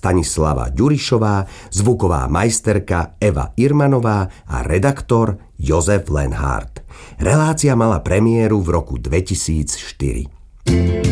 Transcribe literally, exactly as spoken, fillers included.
Stanislava Ďurišová, zvuková majsterka Eva Irmanová a redaktor Jozef Lenhardt. Relácia mala premiéru v roku dvetisícštyri.